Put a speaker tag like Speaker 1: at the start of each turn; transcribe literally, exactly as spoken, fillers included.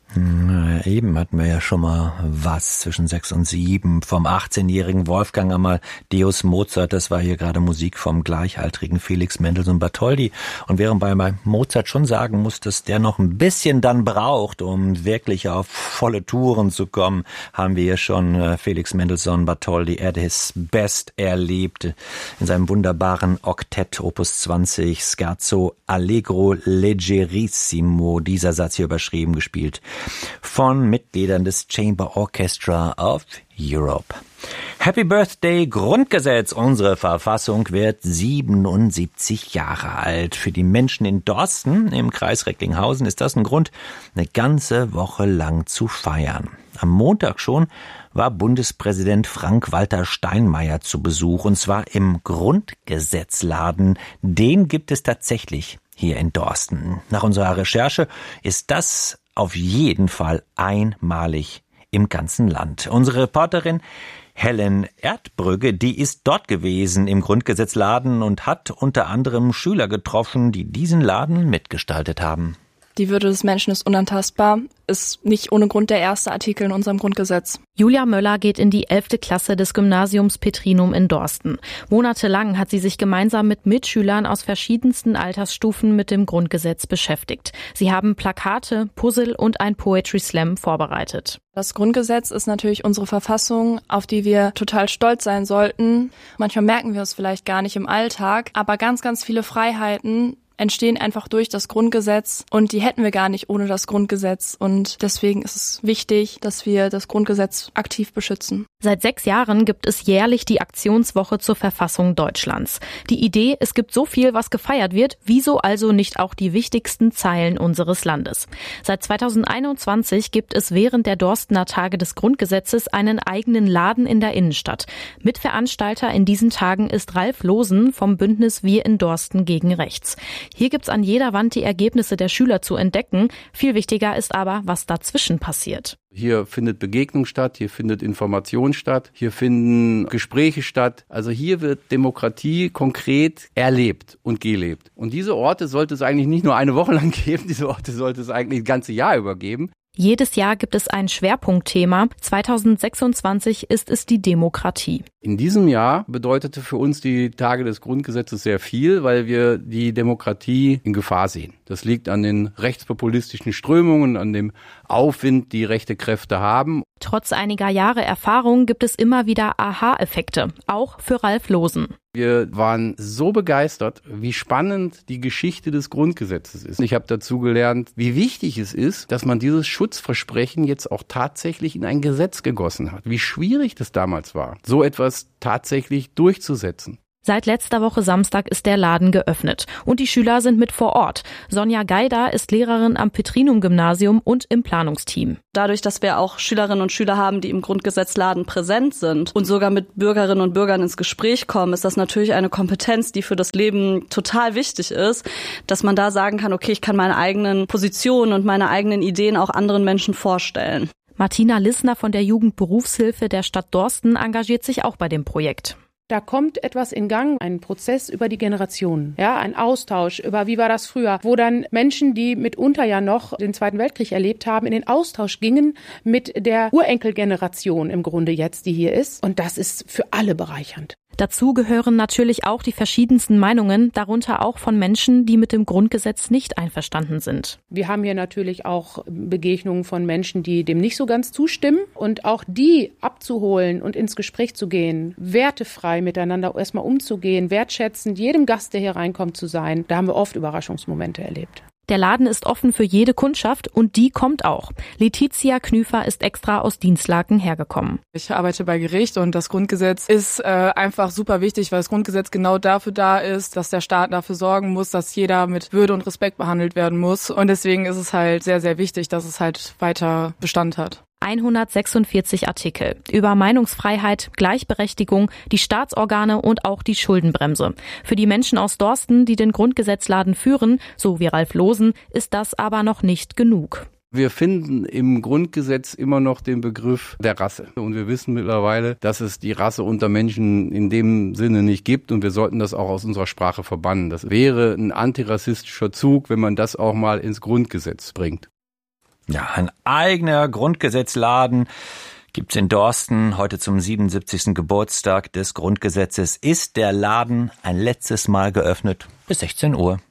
Speaker 1: Na, eben hatten wir ja schon mal was zwischen sechs und sieben vom achtzehnjährigen Wolfgang Amadeus Mozart. Das war hier gerade Musik vom gleichaltrigen Felix Mendelssohn Bartholdy. Und während bei Mozart schon sagen muss, dass der noch ein bisschen dann braucht, um wirklich auf volle Touren zu kommen, haben wir hier schon Felix Mendelssohn Bartholdy at his best erlebt in seinem wunderbaren Oktett Opus zwanzig Scherzo Allegro Leggerissimo. Dieser Satz hier überschrieben, gespielt von Mitgliedern des Chamber Orchestra of Europe. Happy Birthday Grundgesetz. Unsere Verfassung wird siebenundsiebzig Jahre alt. Für die Menschen in Dorsten im Kreis Recklinghausen ist das ein Grund, eine ganze Woche lang zu feiern. Am Montag schon war Bundespräsident Frank-Walter Steinmeier zu Besuch, und zwar im Grundgesetzladen. Den gibt es tatsächlich hier in Dorsten. Nach unserer Recherche ist das auf jeden Fall einmalig im ganzen Land. Unsere Reporterin Helen Erdbrügge, die ist dort gewesen im Grundgesetzladen und hat unter anderem Schüler getroffen, die diesen Laden mitgestaltet haben.
Speaker 2: Die Würde des Menschen ist unantastbar, ist nicht ohne Grund der erste Artikel in unserem Grundgesetz.
Speaker 3: Julia Möller geht in die elfte Klasse des Gymnasiums Petrinum in Dorsten. Monatelang hat sie sich gemeinsam mit Mitschülern aus verschiedensten Altersstufen mit dem Grundgesetz beschäftigt. Sie haben Plakate, Puzzle und ein Poetry Slam vorbereitet.
Speaker 2: Das Grundgesetz ist natürlich unsere Verfassung, auf die wir total stolz sein sollten. Manchmal merken wir es vielleicht gar nicht im Alltag, aber ganz, ganz viele Freiheiten entstehen einfach durch das Grundgesetz, und die hätten wir gar nicht ohne das Grundgesetz, und deswegen ist es wichtig, dass wir das Grundgesetz aktiv beschützen.
Speaker 3: Seit sechs Jahren gibt es jährlich die Aktionswoche zur Verfassung Deutschlands. Die Idee, es gibt so viel, was gefeiert wird, wieso also nicht auch die wichtigsten Zeilen unseres Landes? Seit zweitausendeinundzwanzig gibt es während der Dorstener Tage des Grundgesetzes einen eigenen Laden in der Innenstadt. Mitveranstalter in diesen Tagen ist Ralf Losen vom Bündnis Wir in Dorsten gegen Rechts. Hier gibt's an jeder Wand die Ergebnisse der Schüler zu entdecken. Viel wichtiger ist aber, was dazwischen passiert.
Speaker 4: Hier findet Begegnung statt, hier findet Information statt, hier finden Gespräche statt. Also hier wird Demokratie konkret erlebt und gelebt. Und diese Orte sollte es eigentlich nicht nur eine Woche lang geben, diese Orte sollte es eigentlich das ganze Jahr über geben.
Speaker 3: Jedes Jahr gibt es ein Schwerpunktthema. zweitausendsechsundzwanzig ist es die Demokratie.
Speaker 4: In diesem Jahr bedeutete für uns die Tage des Grundgesetzes sehr viel, weil wir die Demokratie in Gefahr sehen. Das liegt an den rechtspopulistischen Strömungen, an dem Aufwind, die rechte Kräfte haben.
Speaker 3: Trotz einiger Jahre Erfahrung gibt es immer wieder Aha-Effekte, auch für Ralf Losen.
Speaker 4: Wir waren so begeistert, wie spannend die Geschichte des Grundgesetzes ist. Ich habe dazu gelernt, wie wichtig es ist, dass man dieses Schutzversprechen jetzt auch tatsächlich in ein Gesetz gegossen hat. Wie schwierig das damals war, so etwas tatsächlich durchzusetzen.
Speaker 3: Seit letzter Woche Samstag ist der Laden geöffnet und die Schüler sind mit vor Ort. Sonja Geider ist Lehrerin am Petrinum-Gymnasium und im Planungsteam.
Speaker 5: Dadurch, dass wir auch Schülerinnen und Schüler haben, die im Grundgesetzladen präsent sind und sogar mit Bürgerinnen und Bürgern ins Gespräch kommen, ist das natürlich eine Kompetenz, die für das Leben total wichtig ist, dass man da sagen kann, okay, ich kann meine eigenen Positionen und meine eigenen Ideen auch anderen Menschen vorstellen.
Speaker 3: Martina Lissner von der Jugendberufshilfe der Stadt Dorsten engagiert sich auch bei dem Projekt.
Speaker 6: Da kommt etwas in Gang, ein Prozess über die Generationen, ja, ein Austausch über wie war das früher, wo dann Menschen, die mitunter ja noch den Zweiten Weltkrieg erlebt haben, in den Austausch gingen mit der Urenkelgeneration im Grunde jetzt, die hier ist. Und das ist für alle bereichernd.
Speaker 3: Dazu gehören natürlich auch die verschiedensten Meinungen, darunter auch von Menschen, die mit dem Grundgesetz nicht einverstanden sind.
Speaker 6: Wir haben hier natürlich auch Begegnungen von Menschen, die dem nicht so ganz zustimmen, und auch die abzuholen und ins Gespräch zu gehen, wertefrei miteinander erstmal umzugehen, wertschätzend jedem Gast, der hier reinkommt, zu sein. Da haben wir oft Überraschungsmomente erlebt.
Speaker 3: Der Laden ist offen für jede Kundschaft und die kommt auch. Letizia Knüfer ist extra aus Dienstlaken hergekommen.
Speaker 2: Ich arbeite bei Gericht und das Grundgesetz ist äh, einfach super wichtig, weil das Grundgesetz genau dafür da ist, dass der Staat dafür sorgen muss, dass jeder mit Würde und Respekt behandelt werden muss. Und deswegen ist es halt sehr, sehr wichtig, dass es halt weiter Bestand hat.
Speaker 3: hundertsechsundvierzig Artikel über Meinungsfreiheit, Gleichberechtigung, die Staatsorgane und auch die Schuldenbremse. Für die Menschen aus Dorsten, die den Grundgesetzladen führen, so wie Ralf Losen, ist das aber noch nicht genug.
Speaker 4: Wir finden im Grundgesetz immer noch den Begriff der Rasse. Und wir wissen mittlerweile, dass es die Rasse unter Menschen in dem Sinne nicht gibt. Und wir sollten das auch aus unserer Sprache verbannen. Das wäre ein antirassistischer Zug, wenn man das auch mal ins Grundgesetz bringt.
Speaker 1: Ja, ein eigener Grundgesetzladen gibt's in Dorsten. Heute zum siebenundsiebzigsten Geburtstag des Grundgesetzes ist der Laden ein letztes Mal geöffnet bis sechzehn Uhr.